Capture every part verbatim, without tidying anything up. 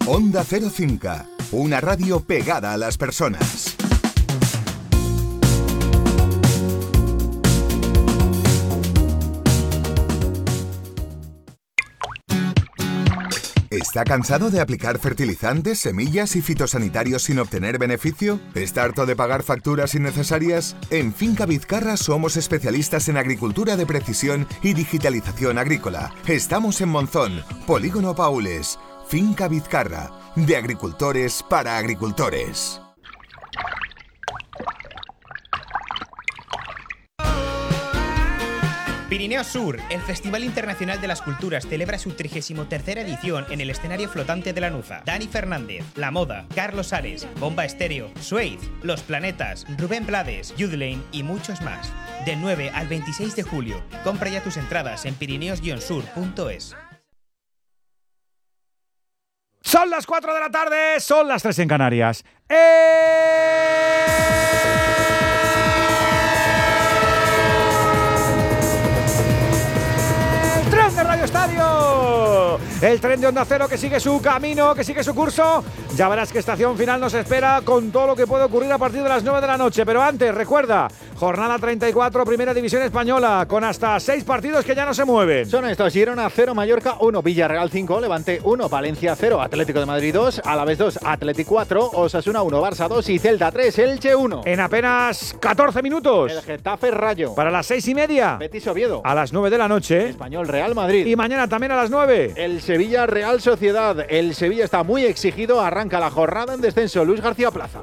Onda Cero Cinca, una radio pegada a las personas. ¿Está cansado de aplicar fertilizantes, semillas y fitosanitarios sin obtener beneficio? ¿Está harto de pagar facturas innecesarias? En Finca Vizcarra somos especialistas en agricultura de precisión y digitalización agrícola. Estamos en Monzón, Polígono Paules. Finca Vizcarra, de agricultores para agricultores. Pirineos Sur, el Festival Internacional de las Culturas, celebra su trigésima tercera edición en el escenario flotante de la Nuza. Dani Fernández, La Moda, Carlos Ares, Bomba Estéreo, Suede, Los Planetas, Rubén Blades, Yudlane y muchos más. Del nueve al veintiséis de julio. Compra ya tus entradas en pirineos guion sur punto es. Son las cuatro de la tarde, son las tres en Canarias. ¡Eh! ¡Tren de Radio Estadio! El tren de Onda Cero que sigue su camino, que sigue su curso. Ya verás qué estación final nos espera con todo lo que puede ocurrir a partir de las nueve de la noche. Pero antes, recuerda, jornada treinta y cuatro, Primera División Española, con hasta seis partidos que ya no se mueven. Son estos: Girona cero, Mallorca uno, Villarreal cinco, Levante uno, Valencia cero, Atlético de Madrid dos, Alavés dos, Athletic cuatro, Osasuna uno, Barça dos y Celta tres, Elche uno. En apenas catorce minutos. El Getafe Rayo. Para las seis y media. Betis Oviedo. A las nueve de la noche. Español Real Madrid. Y mañana también a las nueve. El Sevilla Real Sociedad. El Sevilla está muy exigido, arranca la jornada en descenso. Luis García Plaza.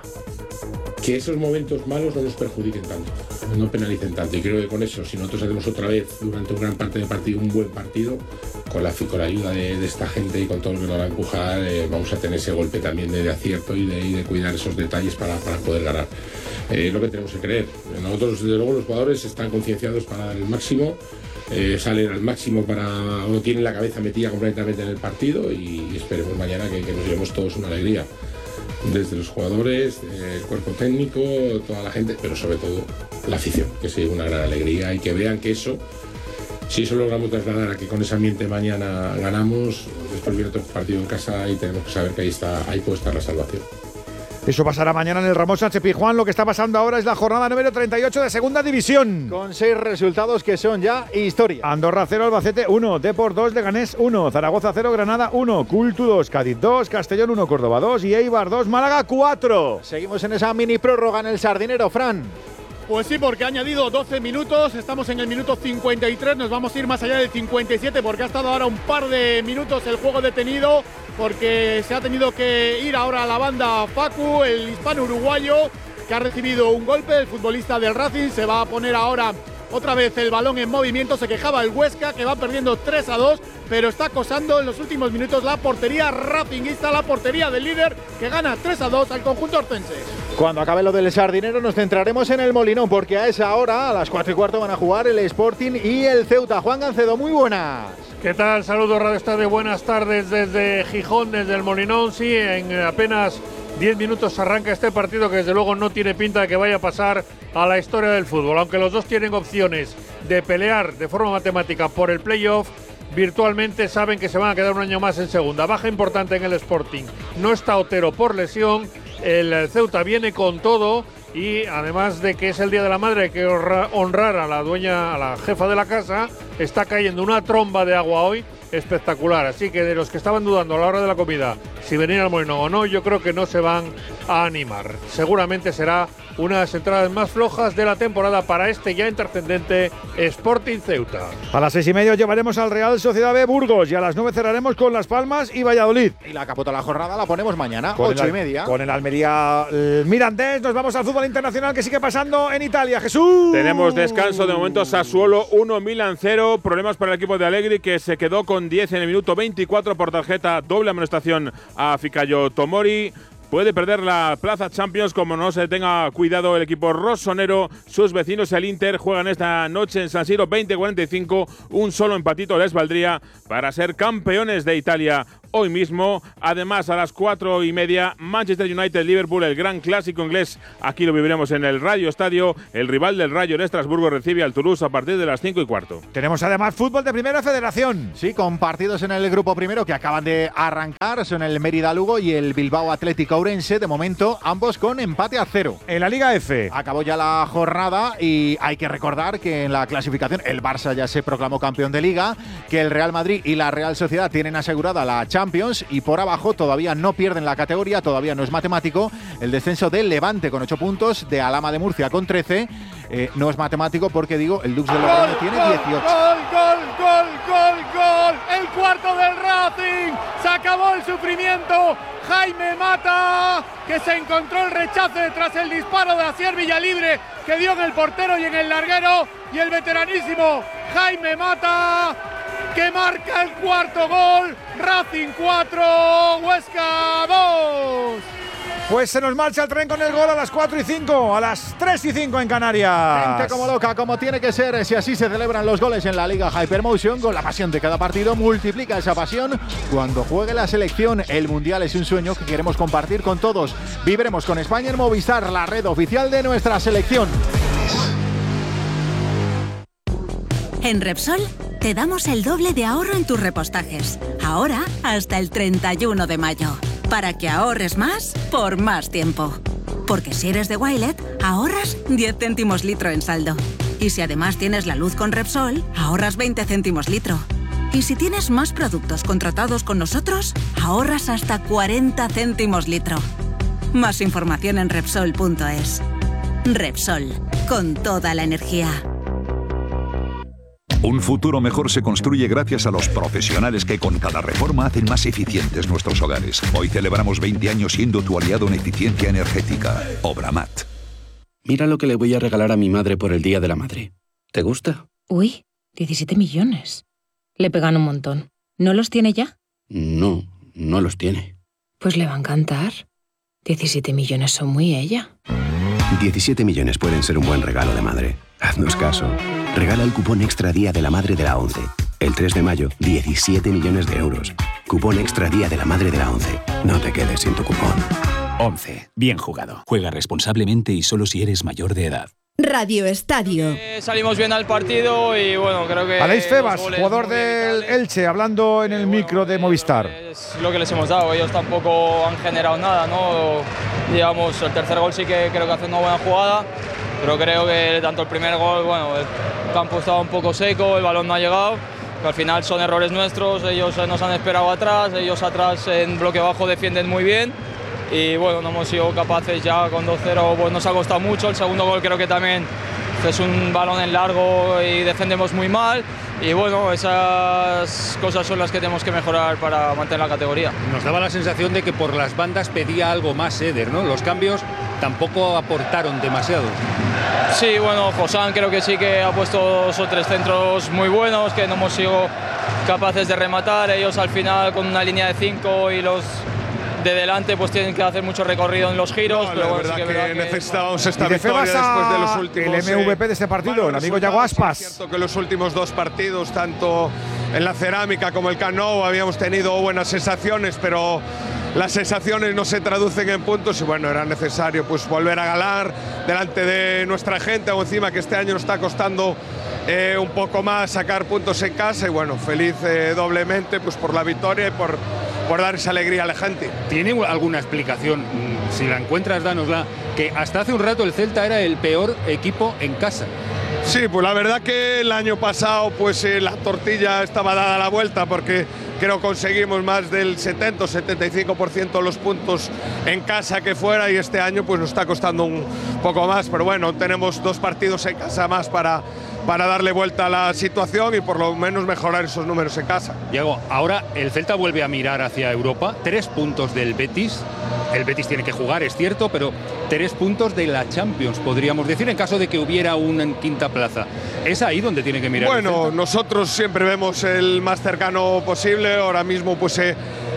Que esos momentos malos no nos perjudiquen tanto, no penalicen tanto. Y creo que con eso, si nosotros hacemos otra vez durante una gran parte del partido un buen partido, con la, con la ayuda de, de esta gente y con todo lo que nos va a empujar, eh, vamos a tener ese golpe también de, de acierto y de, y de cuidar esos detalles para, para poder ganar. Eh, es lo que tenemos que creer. Nosotros, desde luego, los jugadores están concienciados para dar el máximo, eh, salen al máximo para, o tienen la cabeza metida completamente en el partido, y esperemos mañana que, que nos llevemos todos una alegría. Desde los jugadores, el cuerpo técnico, toda la gente, pero sobre todo la afición, que sea una gran alegría y que vean que eso, si eso logramos trasladar a que con ese ambiente mañana ganamos, después viene otro partido en casa y tenemos que saber que ahí está, ahí puede estar la salvación. Eso pasará mañana en el Ramón Sánchez Pizjuán. Lo que está pasando ahora es la jornada número treinta y ocho de Segunda División. Con seis resultados que son ya historia. Andorra cero, Albacete uno, Depor dos, Leganés uno, Zaragoza cero, Granada uno, Cultu dos, Cádiz dos, Castellón uno, Córdoba dos y Eibar dos, Málaga cuatro. Seguimos en esa mini prórroga en el Sardinero, Fran. Pues sí, porque ha añadido doce minutos, estamos en el minuto cincuenta y tres, nos vamos a ir más allá del cincuenta y siete porque ha estado ahora un par de minutos el juego detenido, porque se ha tenido que ir ahora a la banda Facu, el hispano-uruguayo, que ha recibido un golpe, el futbolista del Racing. Se va a poner ahora otra vez el balón en movimiento. Se quejaba el Huesca, que va perdiendo tres a dos, pero está acosando en los últimos minutos la portería racinguista, la portería del líder, que gana tres a dos al conjunto orcense. Cuando acabe lo del Sardinero nos centraremos en el Molinón, porque a esa hora, a las cuatro y cuarto, van a jugar el Sporting y el Ceuta. Juan Gancedo, muy buenas. ¿Qué tal? Saludos, Radio Estadio. Buenas tardes desde Gijón, desde el Molinón. Sí, en apenas diez minutos arranca este partido, que desde luego no tiene pinta de que vaya a pasar a la historia del fútbol. Aunque los dos tienen opciones de pelear de forma matemática por el playoff, virtualmente saben que se van a quedar un año más en segunda. Baja importante en el Sporting. No está Otero por lesión. El Ceuta viene con todo. Y además de que es el Día de la Madre, hay que honrar a la dueña, a la jefa de la casa. Está cayendo una tromba de agua hoy espectacular, así que de los que estaban dudando a la hora de la comida si venir al Molinón o no, yo creo que no se van a animar. Seguramente será una de las entradas más flojas de la temporada para este ya intrascendente Sporting Ceuta. A las seis y media llevaremos al Real Sociedad B Burgos y a las nueve cerraremos con Las Palmas y Valladolid. Y la capota de la jornada la ponemos mañana, con ocho el, y media. Con el Almería el Mirandés. Nos vamos al fútbol internacional que sigue pasando en Italia. Jesús. Tenemos descanso de momento. Sassuolo uno, Milan cero. Problemas para el equipo de Allegri, que se quedó con diez en el minuto veinticuatro por tarjeta, doble amonestación a Fikayo Tomori. Puede perder la plaza Champions como no se tenga cuidado el equipo rossonero. Sus vecinos, el Inter, juegan esta noche en San Siro veinte cuarenta y cinco. Un solo empatito les valdría para ser campeones de Italia hoy mismo. Además, a las cuatro y media, Manchester United-Liverpool, el gran clásico inglés. Aquí lo viviremos en el Radio Estadio. El rival del Rayo en Estrasburgo recibe al Toulouse a partir de las cinco y cuarto. Tenemos además fútbol de Primera Federación. Sí, con partidos en el grupo primero que acaban de arrancar. Son el Mérida Lugo y el Bilbao Atlético Ourense. De momento, ambos con empate a cero. En la Liga F. Acabó ya la jornada y hay que recordar que en la clasificación el Barça ya se proclamó campeón de Liga, que el Real Madrid y la Real Sociedad tienen asegurada la Champions y por abajo todavía no pierden la categoría, todavía no es matemático. El descenso del Levante con ocho puntos, de Alhama de Murcia con trece. Eh, no es matemático porque, digo, el Dux de Lorena tiene dieciocho. ¡Gol, gol, gol, gol, gol! El cuarto del Racing. Se acabó el sufrimiento. Jaime Mata, que se encontró el rechace tras el disparo de Asier Villalibre, que dio en el portero y en el larguero. Y el veteranísimo Jaime Mata, que marca el cuarto gol. Racing cuatro, Huesca dos. Pues se nos marcha el tren con el gol a las cuatro y cinco, a las tres y cinco en Canarias. Gente como loca, como tiene que ser, si así se celebran los goles en la Liga Hypermotion, con la pasión de cada partido, multiplica esa pasión cuando juegue la selección. El Mundial es un sueño que queremos compartir con todos. Viviremos con España en Movistar, la red oficial de nuestra selección. En Repsol te damos el doble de ahorro en tus repostajes. Ahora hasta el treinta y uno de mayo. Para que ahorres más por más tiempo. Porque si eres de Wilet, ahorras diez céntimos litro en saldo. Y si además tienes la luz con Repsol, ahorras veinte céntimos litro. Y si tienes más productos contratados con nosotros, ahorras hasta cuarenta céntimos litro. Más información en Repsol punto es. Repsol, con toda la energía. Un futuro mejor se construye gracias a los profesionales que con cada reforma hacen más eficientes nuestros hogares. Hoy celebramos veinte años siendo tu aliado en eficiencia energética. Obramat. Mira lo que le voy a regalar a mi madre por el Día de la Madre. ¿Te gusta? Uy, diecisiete millones. Le pegan un montón. ¿No los tiene ya? No, no los tiene. Pues le va a encantar. diecisiete millones son muy ella. diecisiete millones pueden ser un buen regalo de madre. Haznos caso. Regala el cupón Extra Día de la Madre de la ONCE. El tres de mayo, diecisiete millones de euros. Cupón Extra Día de la Madre de la ONCE. No te quedes sin tu cupón. ONCE. Bien jugado. Juega responsablemente y solo si eres mayor de edad. Radio Estadio. Eh, salimos bien al partido y bueno, creo que... Aleix Febas, jugador del Elche, hablando en el micro de Movistar. Es lo que les hemos dado, ellos tampoco han generado nada, ¿no? Digamos, el tercer gol sí que creo que hace una buena jugada, pero creo que tanto el primer gol, bueno, el campo estaba un poco seco, el balón no ha llegado, pero al final son errores nuestros, ellos nos han esperado atrás, ellos atrás en bloque bajo defienden muy bien. Y bueno, no hemos sido capaces ya con dos cero, pues nos ha costado mucho. El segundo gol creo que también es un balón en largo y defendemos muy mal. Y bueno, esas cosas son las que tenemos que mejorar para mantener la categoría. Nos daba la sensación de que por las bandas pedía algo más Eder, ¿no? Los cambios tampoco aportaron demasiado. Sí, bueno, Josán creo que sí que ha puesto dos o tres centros muy buenos, que no hemos sido capaces de rematar. Ellos al final con una línea de cinco y los de delante pues tienen que hacer mucho recorrido en los giros, no, pero bueno, verdad sí que, que, verdad que necesitábamos esta y de victoria después de los últimos el M V P de este partido, el amigo Yago Aspas. Es cierto que los últimos dos partidos, tanto en la Cerámica como el Camp Nou, habíamos tenido buenas sensaciones, pero las sensaciones no se traducen en puntos y bueno, era necesario pues volver a ganar delante de nuestra gente, o encima que este año nos está costando eh, un poco más sacar puntos en casa y bueno, feliz eh, doblemente pues por la victoria y por por dar esa alegría a la gente. ¿Tiene alguna explicación? Si la encuentras, dánosla. Que hasta hace un rato el Celta era el peor equipo en casa. Sí, pues la verdad que el año pasado pues eh, la tortilla estaba dada a la vuelta porque creo que conseguimos más del setenta o setenta y cinco por ciento de los puntos en casa que fuera y este año pues nos está costando un poco más, pero bueno, tenemos dos partidos en casa más para, para darle vuelta a la situación y por lo menos mejorar esos números en casa. Diego, ahora el Celta vuelve a mirar hacia Europa, tres puntos del Betis. El Betis tiene que jugar, es cierto, pero tres puntos de la Champions, podríamos decir, en caso de que hubiera una en quinta plaza. ¿Es ahí donde tiene que mirar? Bueno, nosotros siempre vemos el más cercano posible. Ahora mismo pues eh,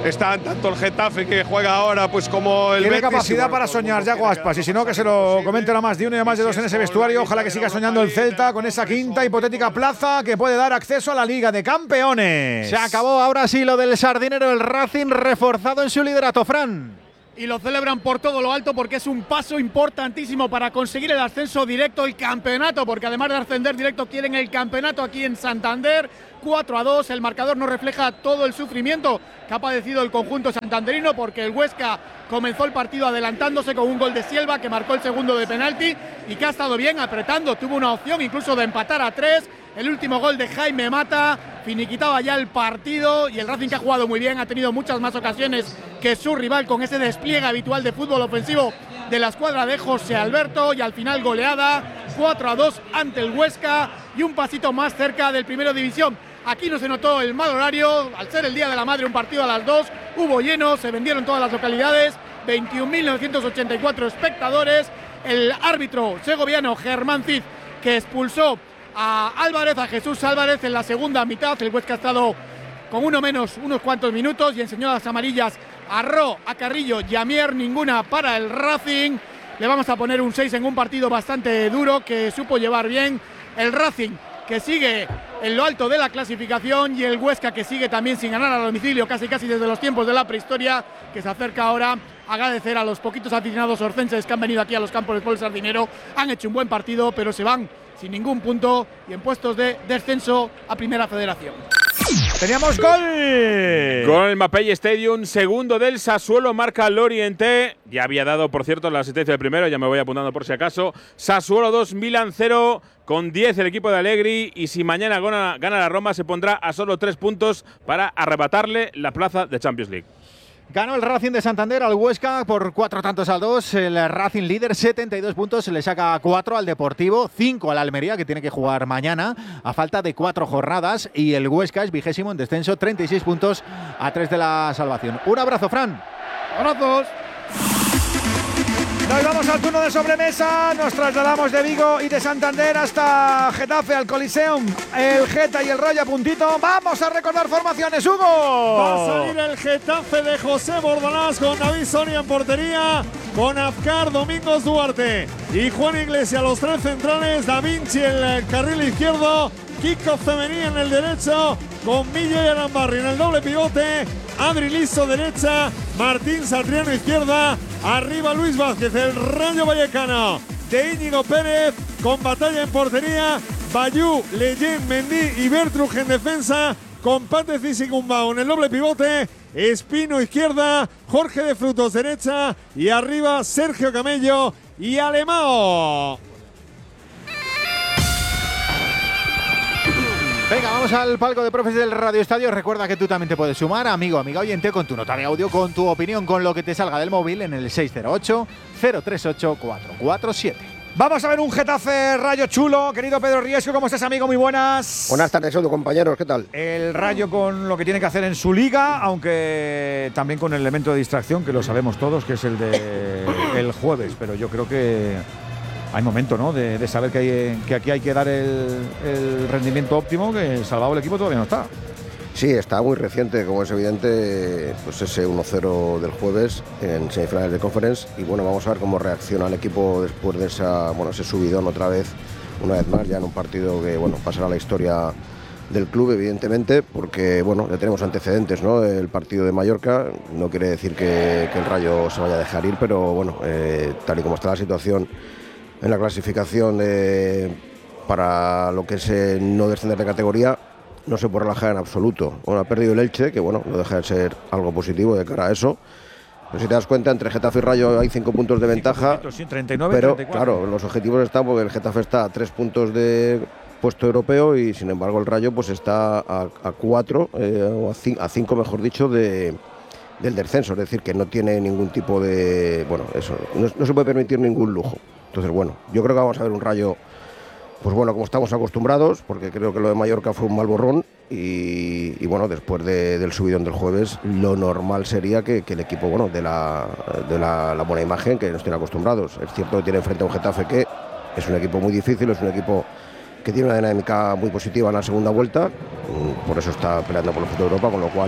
están tanto el Getafe que juega ahora pues como el Tiene Betis. capacidad para soñar, Yago Aspas, y si no, que se lo comenten a más de uno y a más de dos en ese vestuario. Ojalá que siga soñando el Celta con esa quinta hipotética plaza que puede dar acceso a la Liga de Campeones. Se acabó ahora sí lo del sardinero, el Racing reforzado en su liderato, Fran. Y lo celebran por todo lo alto porque es un paso importantísimo para conseguir el ascenso directo, el campeonato, porque además de ascender directo quieren el campeonato aquí en Santander. cuatro a dos, el marcador no refleja todo el sufrimiento que ha padecido el conjunto santanderino, porque el Huesca comenzó el partido adelantándose con un gol de Silva que marcó el segundo de penalti y que ha estado bien apretando, tuvo una opción incluso de empatar a tres. El último gol de Jaime Mata finiquitaba ya el partido, y el Racing, que ha jugado muy bien, ha tenido muchas más ocasiones que su rival con ese despliegue habitual de fútbol ofensivo de la escuadra de José Alberto, y al final goleada cuatro a dos ante el Huesca y un pasito más cerca del Primera División. Aquí no se notó el mal horario, al ser el Día de la Madre, un partido a las dos, hubo lleno, se vendieron todas las localidades, veintiún mil novecientos ochenta y cuatro espectadores. El árbitro segoviano Germán Cid, que expulsó a Álvarez, a Jesús Álvarez en la segunda mitad. El Huesca ha estado con uno menos unos cuantos minutos y enseñó las amarillas a Ro, a Carrillo y a Mier, ninguna para el Racing. Le vamos a poner un seis en un partido bastante duro que supo llevar bien el Racing, que sigue en lo alto de la clasificación, y el Huesca, que sigue también sin ganar a domicilio casi casi desde los tiempos de la prehistoria, que se acerca ahora a agradecer a los poquitos aficionados orcenses que han venido aquí a los campos del Polo Sardinero. Han hecho un buen partido, pero se van sin ningún punto y en puestos de descenso a Primera Federación. Teníamos gol. Gol en Mapei Stadium, segundo del Sassuolo, marca Loriente. Ya había dado, por cierto, la asistencia del primero, ya me voy apuntando por si acaso. Sassuolo dos, Milan cero, con diez el equipo de Allegri, y si mañana gana, gana la Roma se pondrá a solo tres puntos para arrebatarle la plaza de Champions League. Ganó el Racing de Santander al Huesca por cuatro tantos al dos. El Racing líder, setenta y dos puntos, se le saca cuatro al Deportivo, cinco al Almería, que tiene que jugar mañana a falta de cuatro jornadas, y el Huesca es vigésimo en descenso, treinta y seis puntos a tres de la salvación. Un abrazo, Fran. Abrazos. Nos vamos al turno de sobremesa, nos trasladamos de Vigo y de Santander hasta Getafe, al Coliseum, el Geta y el Rayo a puntito. Vamos a recordar formaciones, Hugo. Va a salir el Getafe de José Bordalás con David Soria en portería, con Azcar, Domingos Duarte y Juan Iglesias los tres centrales, Da Vinci en el carril izquierdo, Kiko Femení en el derecho, con Milla y Arambarri en el doble pivote, Adri Liso derecha, Martín Satriano izquierda, arriba Luis Vázquez, el Rayo Vallecano de Íñigo Pérez, con Batalla en portería, Bayú, Leyen, Mendy y Bertruch en defensa, con Patez y Gumbau en el doble pivote, Espino izquierda, Jorge de Frutos derecha y arriba Sergio Camello y Alemao. Venga, vamos al palco de profes del Radio Estadio. Recuerda que tú también te puedes sumar, amigo, amiga oyente, con tu nota de audio, con tu opinión, con lo que te salga del móvil en el seis cero ocho, cero tres ocho, cuatro cuatro siete. Vamos a ver un Getafe Rayo chulo. Querido Pedro Riesco, ¿cómo estás, amigo? Muy buenas. Buenas tardes, Edu, compañeros, ¿qué tal? El Rayo con lo que tiene que hacer en su liga, aunque también con el elemento de distracción, que lo sabemos todos, que es el de el jueves, pero yo creo que hay momento, ¿no?, de, de saber que, hay, que aquí hay que dar el, el rendimiento óptimo, que salvado el equipo todavía no está. Sí, está muy reciente, como es evidente, pues ese uno cero del jueves en semifinales de Conference, y bueno, vamos a ver cómo reacciona el equipo después de esa, bueno, ese subidón otra vez, una vez más, ya en un partido que, bueno, pasará a la historia del club, evidentemente, porque, bueno, ya tenemos antecedentes, ¿no?, el partido de Mallorca, no quiere decir que, que el Rayo se vaya a dejar ir, pero bueno, eh, tal y como está la situación en la clasificación de, para lo que es eh, no descender de categoría, no se puede relajar en absoluto. Bueno, ha perdido el Elche, que bueno, no deja de ser algo positivo de cara a eso. Pero si te das cuenta, entre Getafe y Rayo hay cinco puntos de ventaja. Puntos, sí, treinta y nueve, pero treinta y cuatro. Claro, los objetivos están porque el Getafe está a tres puntos de puesto europeo y sin embargo el Rayo pues está a, a cuatro, eh, o a, cinco, a cinco mejor dicho, de, del descenso. Es decir, que no tiene ningún tipo de... Bueno, eso, no, no se puede permitir ningún lujo. Entonces, bueno, yo creo que vamos a ver un Rayo, pues bueno, como estamos acostumbrados, porque creo que lo de Mallorca fue un mal borrón y, y bueno, después de, del subidón del jueves, lo normal sería que, que el equipo, bueno, de, la, de la, la buena imagen que nos tiene acostumbrados. Es cierto que tiene enfrente a un Getafe que es un equipo muy difícil, es un equipo que tiene una dinámica muy positiva en la segunda vuelta, por eso está peleando por el fútbol de Europa, con lo cual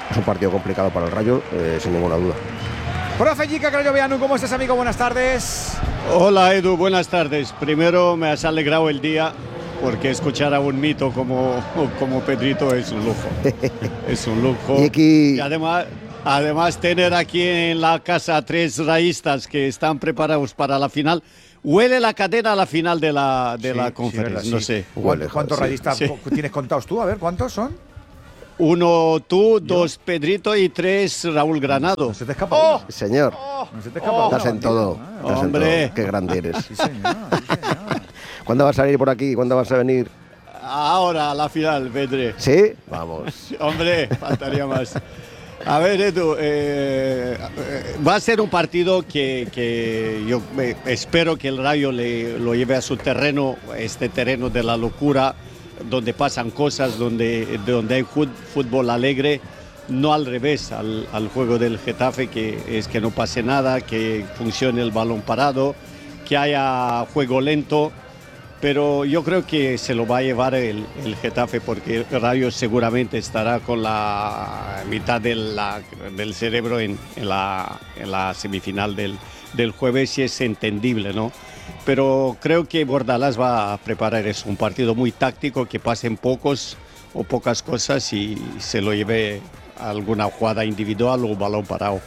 es un partido complicado para el Rayo, eh, sin ninguna duda. Profe Jica Crayoveanu, ¿cómo estás, amigo? Buenas tardes. Hola, Edu, buenas tardes. Primero me has alegrado el día porque escuchar a un mito como, como Pedrito es un lujo. Es un lujo. Y, aquí... y además, además tener aquí en la casa tres raístas que están preparados para la final. Huele la cadena a la final de la, de sí, la conferencia, sí, no sí. sé. Huele, ¿Cuántos sí, rayistas sí. tienes contados tú? A ver, ¿cuántos son? Uno tú, ¿Yo? dos Pedrito y tres Raúl Granado. No se te escapa. ¡Oh! Señor, oh, no se te escapa. Estás en todo. Estás Hombre. En todo. Qué grande eres. Sí, señor, sí, señor. ¿Cuándo vas a venir por aquí? ¿Cuándo vas a venir? Ahora, a la final, vendré. ¿Sí? Vamos. Hombre, faltaría más. A ver, Edu, eh, va a ser un partido que, que yo eh, espero que el Rayo le, lo lleve a su terreno, este terreno de la locura, donde pasan cosas, donde, donde hay fútbol alegre, no al revés, al, al juego del Getafe, que es que no pase nada, que funcione el balón parado, que haya juego lento. Pero yo creo que se lo va a llevar el, el Getafe porque el Rayo seguramente estará con la mitad de la, del cerebro en, en, la, en la semifinal del, del jueves y es entendible, ¿no? Pero creo que Bordalás va a preparar eso, un partido muy táctico, que pasen pocos o pocas cosas y se lo lleve a alguna jugada individual o balón parado.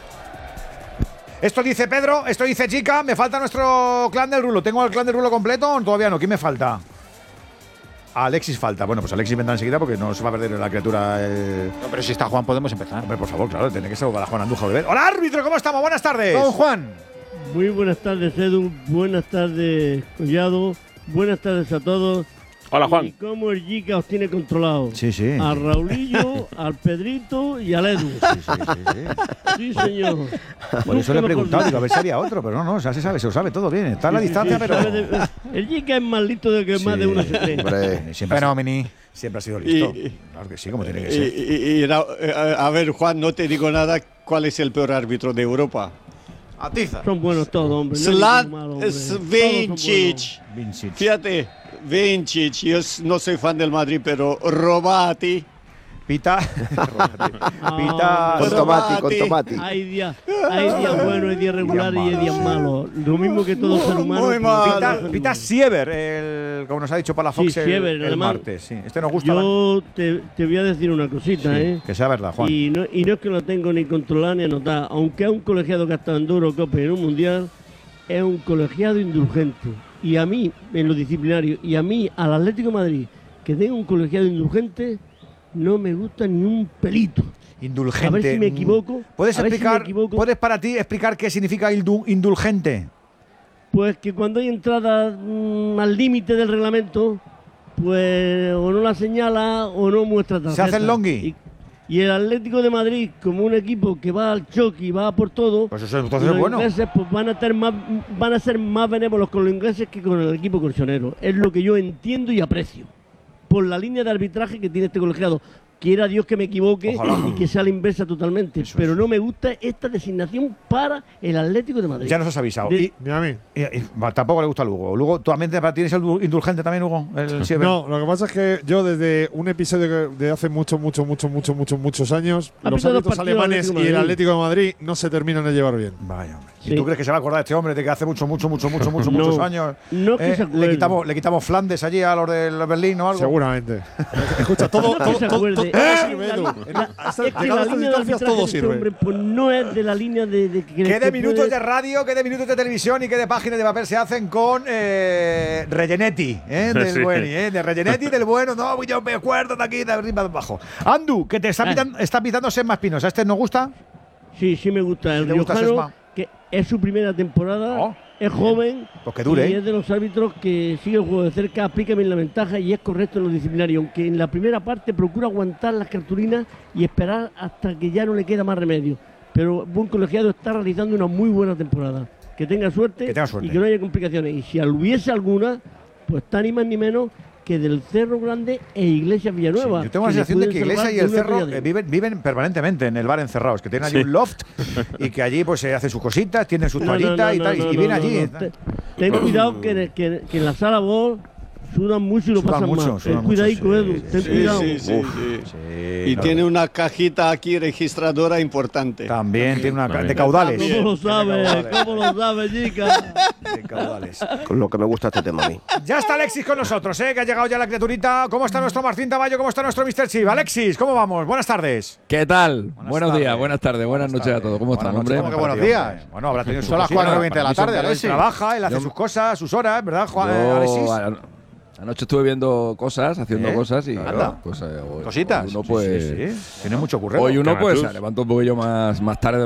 Esto dice Pedro, esto dice Chica, me falta nuestro clan del Rulo. ¿Tengo el clan del Rulo completo? Todavía no, ¿quién me falta? Alexis falta. Bueno, pues Alexis vendrá enseguida porque no se va a perder la criatura. Eh... No, pero si está Juan podemos empezar. Hombre, por favor, claro, tiene que ser para Juan Andújar. Bebé. Hola, árbitro, ¿cómo estamos? Buenas tardes. Don Juan. Muy buenas tardes, Edu. Buenas tardes, Collado. Buenas tardes a todos. Hola, Juan. Y cómo el Jica os tiene controlado. Sí, sí. A Raulillo, al Pedrito y al Edu. Sí, sí, sí. Sí, sí señor. Por eso le he preguntado, digo, a ver si había otro, pero no, no, ya se sabe, se lo sabe todo bien. Está a la sí, distancia, sí, pero… De, el Jica es más listo de que sí, más de uno se cree. Hombre, siempre, Fenomeni. Siempre ha sido listo. Y, claro que sí, como tiene que ser. Y, y, y, a ver, Juan, no te digo nada, ¿cuál es el peor árbitro de Europa? Atiza. Son buenos todos, hombre. Slat no Vincic. Vincic. Fíjate. Vincic, yo no soy fan del Madrid, pero Robati. Pita. Pita. Con tomate, con tomate. Hay días hay días buenos, hay días regulares y hay días malos. Lo mismo que todo ser humano. Muy mal. Pita, Pita Siever, el, como nos ha dicho Palafox sí, el, Siever, el además, martes. Sí. Este nos gusta. Yo te, te voy a decir una cosita, sí, ¿eh? Que sea verdad, Juan. Y no, y no es que lo tengo ni controlado ni anotado. Aunque es un colegiado que ha estado en Eurocopa y en un Mundial, es un colegiado indulgente. Y a mí, en lo disciplinario, y a mí, al Atlético de Madrid, que tenga un colegiado indulgente, no me gusta ni un pelito. Indulgente. A ver si me equivoco. ¿Puedes explicar, si equivoco. ¿Puedes para ti explicar qué significa indulgente? Pues que cuando hay entrada mmm, al límite del reglamento, pues o no la señala o no muestra tarjeta. ¿Se hace el longhi? Y, y el Atlético de Madrid, como un equipo que va al choque y va por todo, pues eso entonces los es bueno. ingleses pues, van, a tener más, van a ser más benévolos con los ingleses que con el equipo colchonero. Es lo que yo entiendo y aprecio. Por la línea de arbitraje que tiene este colegiado. Quiera Dios que me equivoque Ojalá. y que sea la inversa totalmente. Eso pero es. No me gusta esta designación para el Atlético de Madrid. Ya nos has avisado. De, y, y a mí. Y, y, tampoco le gusta a Lugo. Lugo, ¿tú también tienes el indulgente también, Hugo? El no, lo que pasa es que yo desde un episodio de hace muchos, muchos, muchos, muchos, muchos, muchos años, los árbitros alemanes y el Atlético de Madrid no se terminan de llevar bien. Vaya, hombre. ¿Y sí. tú crees que se va a acordar este hombre de que hace mucho, mucho, mucho, mucho, mucho, no, muchos años no que eh, se le quitamos, le quitamos Flandes allí a los del Berlín o algo? Seguramente. Escucha, todo, todo, todo, todo, todo sirve, Edu. La, hasta, es que la línea de arbitraje todo sirve. Hombre, pues no es de la línea de… de que ¿Qué de minutos puede... de radio, qué de minutos de televisión y qué de páginas de papel se hacen con eh, Regenetti, eh, del sí. bueno, eh, de Regenetti del bueno, no, yo me acuerdo de aquí, de arriba, de abajo. Andu, que te está, pitando, está pitando Sema Espinosa, ¿este nos gusta? Sí, sí me gusta. El riojano, que es su primera temporada, oh, es joven pues que dure, y ¿eh? es de los árbitros que sigue el juego de cerca, aplica bien la ventaja y es correcto en lo disciplinario, aunque en la primera parte procura aguantar las cartulinas y esperar hasta que ya no le queda más remedio. Pero buen colegiado está realizando una muy buena temporada. Que tenga suerte, que tenga suerte. Y que no haya complicaciones. Y si hubiese alguna, pues está ni más ni menos que del Cerro Grande e Iglesias Villanueva. Sí, yo tengo la sensación de que Iglesias y el Cerro eh, viven, viven permanentemente en el bar encerrados, que tienen allí sí. un loft y que allí pues se hacen sus cositas, tienen su toallita no, no, no, y tal, no, no, y vienen no, allí. No, no. Ten cuidado que, que, que en la sala vos Sudan mucho y lo Sudan pasan mucho, mal. sudan Ten cuidadico, mucho, Edu. sí, Ten Sí, cuidado. sí, sí, Uf, sí. sí, Y no. tiene una cajita aquí registradora importante. También tiene una ca- También. de caudales. ¿Cómo lo sabes? ¿Cómo lo sabes, chica? De caudales. Con lo que me gusta este tema a mí. Ya está Alexis con nosotros, ¿eh? Que ha llegado ya la criaturita. ¿Cómo está nuestro Martín Tamayo? ¿Cómo está nuestro mister Chip? Alexis, ¿cómo vamos? Buenas tardes. ¿Qué tal? Buenas Buenos tardes. días, buenas tardes, buenas, Buenas noches a tardes. todos. ¿Cómo están, Buenas hombre? noches, ¿Cómo que ¿cómo buenos partido? días? Bueno, habrá tenido sus Son las cositas. cuatro y veinte de la Para mí son tarde, que él Alexis. trabaja, él hace Yo- sus cosas, sus horas, ¿verdad, Juan, eh, Yo, Alexis? a- anoche estuve viendo cosas, haciendo ¿Eh? cosas y Anda. bueno, pues, eh, hoy- Cositas. hoy uno Sí, pues sí, sí. Tiene mucho currero. hoy uno Canal pues Plus. se levanta un poquillo más, más tarde